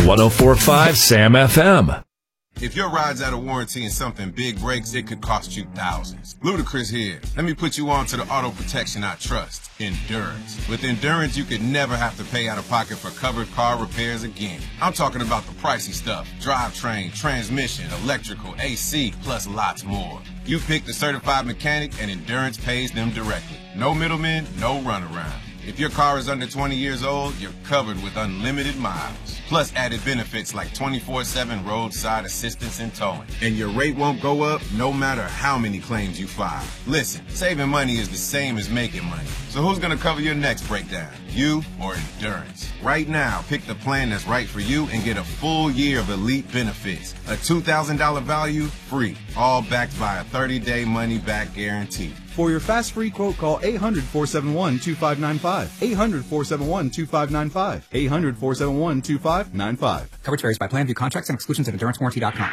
104.5 Sam FM. If your ride's out of warranty and something big breaks, it could cost you thousands. Ludacris here. Let me put you on to the auto protection I trust, Endurance. With Endurance, you could never have to pay out of pocket for covered car repairs again. I'm talking about the pricey stuff: drivetrain, transmission, electrical, AC, plus lots more. You pick the certified mechanic and Endurance pays them directly. No middlemen, no runaround. If your car is under 20 years old, you're covered with unlimited miles. Plus added benefits like 24/7 roadside assistance and towing. And your rate won't go up no matter how many claims you file. Listen, saving money is the same as making money. So who's gonna cover your next breakdown? You or Endurance? Right now, pick the plan that's right for you and get a full year of elite benefits. A $2,000 value, free. All backed by a 30-day money-back guarantee. For your fast free quote, call 800-471-2595. 800-471-2595. 800-471-2595. Coverage varies by plan. View contracts and exclusions at EnduranceWarranty.com.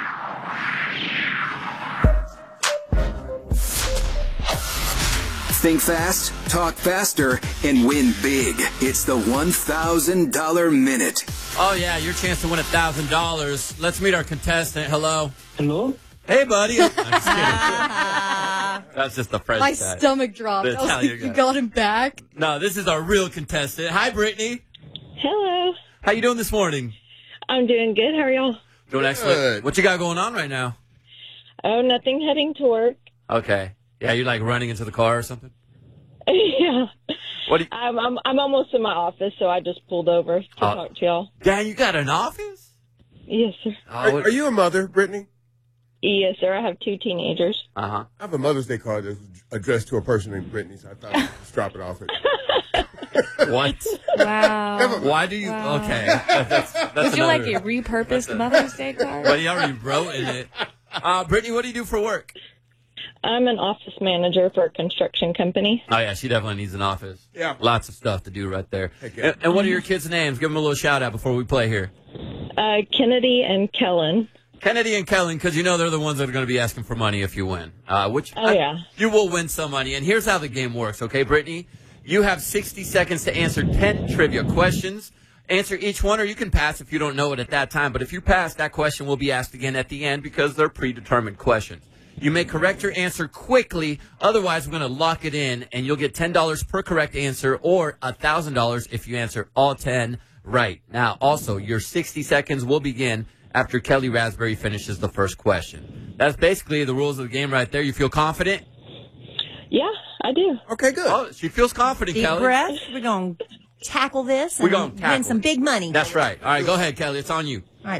Think fast, talk faster, and win big. It's the $1,000 Minute. Oh, yeah, your chance to win $1,000. Let's meet our contestant. Hello. Hello? Hey, buddy. I'm just kidding. That's just the French My guy. stomach dropped. I was like, you got him back? No, this is our real contestant. Hi, Brittany. Hello. How you doing this morning? I'm doing good. How are y'all? Doing excellent. What you got going on right now? Oh, nothing. Heading to work. Okay. Yeah, you're like running into the car or something? Yeah. What do you... I'm almost in my office, so I just pulled over to talk to y'all. Dan, you got an office? Yes, sir. Are you a mother, Brittany? Yes, sir. I have 2 teenagers. Uh-huh. I have a Mother's Day card that's addressed to a person named Brittany, so I thought I'd just drop it off. What? Wow. Why do you... Wow. Okay. That's Would you like another- a repurposed Mother's Day card? But he already wrote in it. Brittany, what do you do for work? I'm an office manager for a construction company. Oh, yeah, she definitely needs an office. Yeah. Lots of stuff to do right there. Heck yeah. And what are your kids' names? Give them a little shout-out before we play here. Kennedy and Kellen. Kennedy and Kellen, because you know they're the ones that are going to be asking for money if you win. Yeah. You will win some money. And here's how the game works, okay, Brittany? You have 60 seconds to answer 10 trivia questions. Answer each one, or you can pass if you don't know it at that time. But if you pass, that question will be asked again at the end because they're predetermined questions. You may correct your answer quickly. Otherwise, we're going to lock it in, and you'll get $10 per correct answer or $1,000 if you answer all 10 right. Now, also, your 60 seconds will begin after Kelly Raspberry finishes the first question. That's basically the rules of the game right there. You feel confident? Yeah, I do. Okay, good. Oh, she feels confident, Deep Kelly. breath. We're going to tackle this and We're gonna tackle win some big money. That's right. All right, go ahead, Kelly. It's on you.